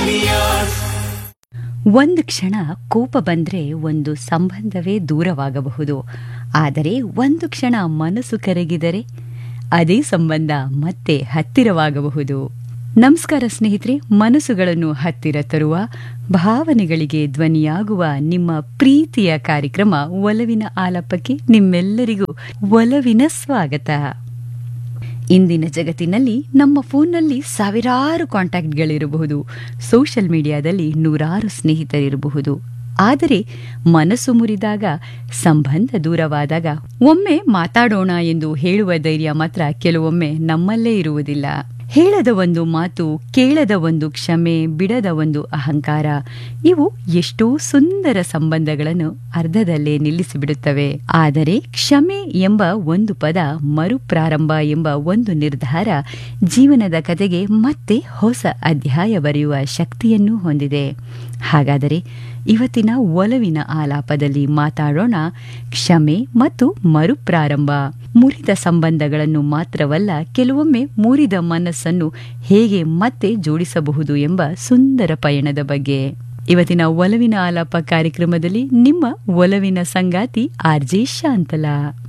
ಒಂದು ಕ್ಷಣ ಕೋಪ ಬಂದ್ರೆ ಒಂದು ಸಂಬಂಧವೇ ದೂರವಾಗಬಹುದು. ಆದರೆ ಒಂದು ಕ್ಷಣ ಮನಸ್ಸು ಕರಗಿದರೆ ಅದೇ ಸಂಬಂಧ ಮತ್ತೆ ಹತ್ತಿರವಾಗಬಹುದು. ನಮಸ್ಕಾರ ಸ್ನೇಹಿತರೆ, ಮನಸ್ಸುಗಳನ್ನು ಹತ್ತಿರ ತರುವ, ಭಾವನೆಗಳಿಗೆ ಧ್ವನಿಯಾಗುವ ನಿಮ್ಮ ಪ್ರೀತಿಯ ಕಾರ್ಯಕ್ರಮ ಒಲವಿನ ಆಲಾಪಕ್ಕೆ ನಿಮ್ಮೆಲ್ಲರಿಗೂ ಒಲವಿನ ಸ್ವಾಗತ. ಇಂದಿನ ಜಗತ್ತಿನಲ್ಲಿ ನಮ್ಮ ಫೋನ್ನಲ್ಲಿ ಸಾವಿರಾರು ಕಾಂಟ್ಯಾಕ್ಟ್ಗಳಿರಬಹುದು, ಸೋಷಿಯಲ್ ಮೀಡಿಯಾದಲ್ಲಿ ನೂರಾರು ಸ್ನೇಹಿತರಿರಬಹುದು. ಆದರೆ ಮನಸ್ಸು ಮುರಿದಾಗ, ಸಂಬಂಧ ದೂರವಾದಾಗ ಒಮ್ಮೆ ಮಾತಾಡೋಣ ಎಂದು ಹೇಳುವ ಧೈರ್ಯ ಮಾತ್ರ ಕೆಲವೊಮ್ಮೆ ನಮ್ಮಲ್ಲೇ ಇರುವುದಿಲ್ಲ. ಹೇಳದ ಒಂದು ಮಾತು, ಕೇಳದ ಒಂದು ಕ್ಷಮೆ, ಬಿಡದ ಒಂದು ಅಹಂಕಾರ, ಇವು ಎಷ್ಟೋ ಸುಂದರ ಸಂಬಂಧಗಳನ್ನು ಅರ್ಧದಲ್ಲೇ ನಿಲ್ಲಿಸಿಬಿಡುತ್ತವೆ. ಆದರೆ ಕ್ಷಮೆ ಎಂಬ ಒಂದು ಪದ, ಮರುಪ್ರಾರಂಭ ಎಂಬ ಒಂದು ನಿರ್ಧಾರ ಜೀವನದ ಕತೆಗೆ ಮತ್ತೆ ಹೊಸ ಅಧ್ಯಾಯ ಬರೆಯುವ ಶಕ್ತಿಯನ್ನು ಹೊಂದಿದೆ. ಹಾಗಾದರೆ ಇವತ್ತಿನ ಒಲವಿನ ಆಲಾಪದಲ್ಲಿ ಮಾತಾಡೋಣ ಕ್ಷಮೆ ಮತ್ತು ಮರುಪ್ರಾರಂಭ. ಮುರಿದ ಸಂಬಂಧಗಳನ್ನು ಮಾತ್ರವಲ್ಲ, ಕೆಲವೊಮ್ಮೆ ಮುರಿದ ಮನಸ್ಸನ್ನು ಹೇಗೆ ಮತ್ತೆ ಜೋಡಿಸಬಹುದು ಎಂಬ ಸುಂದರ ಪಯಣದ ಬಗ್ಗೆ ಇವತ್ತಿನ ಒಲವಿನ ಆಲಾಪ ಕಾರ್ಯಕ್ರಮದಲ್ಲಿ ನಿಮ್ಮ ಒಲವಿನ ಸಂಗಾತಿ ಆರ್ಜೆ ಶಾಂತಲಾ.